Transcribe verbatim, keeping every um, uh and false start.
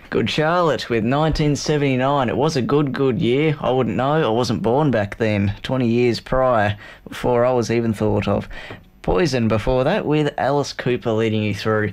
Good Charlotte with nineteen seventy-nine. It was a good, good year. I wouldn't know. I wasn't born back then. twenty years prior, before I was even thought of. Poison before that with Alice Cooper leading you through.